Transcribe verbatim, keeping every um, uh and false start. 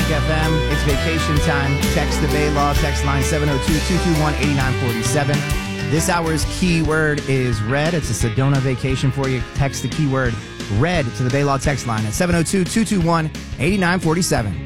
Classic F M. It's vacation time. Text the Bay Law text line seven oh two, two two one, eight nine four seven. This hour's keyword is red. It's a Sedona vacation for you. Text the keyword red to the Bay Law text line at seven oh two, two two one, eight nine four seven.